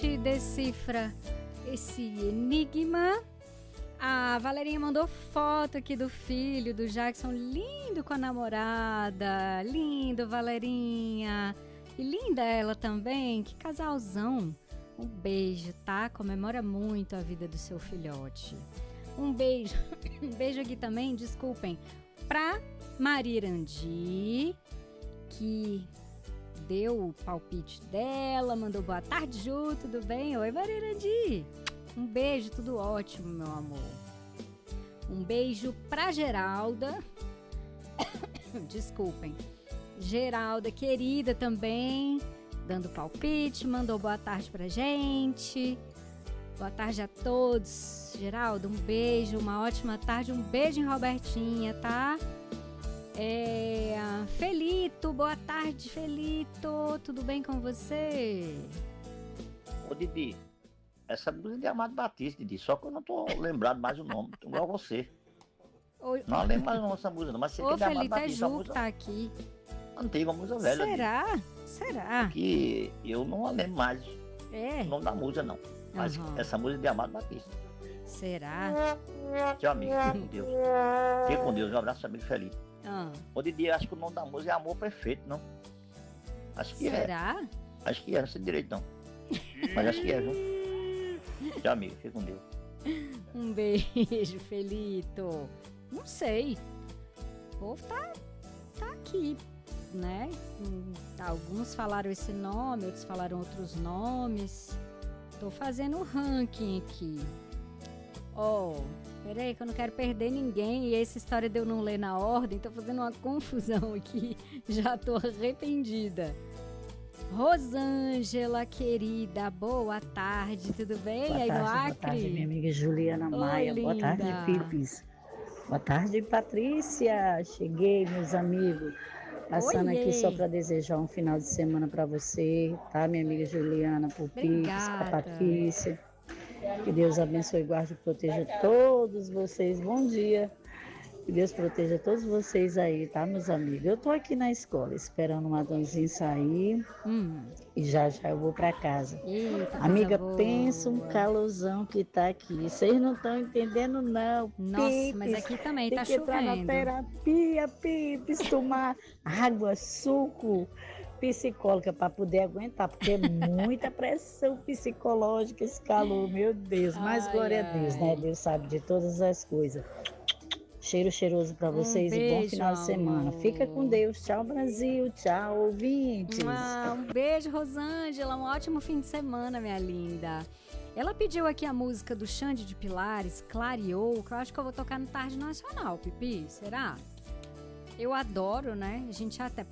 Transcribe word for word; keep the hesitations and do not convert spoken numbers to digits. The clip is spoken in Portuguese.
decifra esse enigma. A Valerinha mandou foto aqui do filho do Jackson, lindo com a namorada. Lindo, Valerinha. E linda ela também, que casalzão. Um beijo, tá? Comemora muito a vida do seu filhote. Um beijo, um beijo aqui também, desculpem, pra Marirandi, que deu o palpite dela, mandou boa tarde, Ju, tudo bem? Oi, Marirandi. Um beijo, tudo ótimo, meu amor. Um beijo pra Geralda. Desculpem. Geralda, querida também, dando palpite, mandou boa tarde pra gente. Boa tarde a todos. Geralda, um beijo, uma ótima tarde. Um beijo em Robertinha, tá? É... Felito, boa tarde, Felito. Tudo bem com você? Ô, Didi, essa música é de Amado Batista, Didi, só que eu não tô lembrado mais o nome, igual você. Ô, não lembro mais o nome dessa música, mas você Ô, que é de Amado Felito, é Batista. Ju Música que tá aqui. antiga, uma música velha. Será? Didi. Será? Que eu não lembro mais É. o nome da música, não. Mas Uhum. essa música é de Amado Batista. Será? Tchau, amigo, fique com Deus. Fique com Deus, um abraço, amigo Felipe. Ah. Ô, Didi, acho que o nome da música é Amor Perfeito, não? Acho que Será? é. Acho que é, não sei direito, não. Mas acho que é, viu? Tchau, amigo, fique com Deus. Um beijo, Felito. Não sei. O povo tá, tá aqui, né? Hum, Alguns falaram esse nome, outros falaram outros nomes. Tô fazendo um ranking aqui. Ó, oh, peraí que eu não quero perder ninguém. E essa história de eu não ler na ordem, tô fazendo uma confusão aqui. Já tô arrependida. Rosângela, querida, boa tarde, tudo bem? Boa aí tarde, no boa Acre? tarde, minha amiga Juliana Ô, Maia. linda. Boa tarde, Pipis. Boa tarde, Patrícia. Cheguei, meus amigos. Passando Oiê. aqui só para desejar um final de semana para você, tá, minha amiga Juliana, por Pipis, para Patrícia. Que Deus abençoe, guarde e proteja todos vocês. Bom dia. Que Deus proteja todos vocês aí, tá, meus amigos? Eu tô aqui na escola esperando o Adãozinho sair Hum. e já já eu vou para casa. Eita, Amiga, coisa pensa um boa. calorzão que tá aqui. Vocês não estão entendendo, não. Nossa, Pipis, mas aqui também tem tá que entrar na chovendo. terapia, Pipis, tomar água, suco, psicóloga para poder aguentar, porque é muita pressão psicológica esse calor, meu Deus. Mas Ai, glória a Deus, né? ai. Deus sabe de todas as coisas. Cheiro cheiroso para vocês Um e bom beijo, final de semana. amor. Fica com Deus. Tchau, Brasil. Tchau, ouvintes. Ah, um beijo, Rosângela. Um ótimo fim de semana, minha linda. Ela pediu aqui a música do Xande de Pilares, Clareou, que eu acho que eu vou tocar no Tarde Nacional, Pipi. Será? Eu adoro, né? A gente até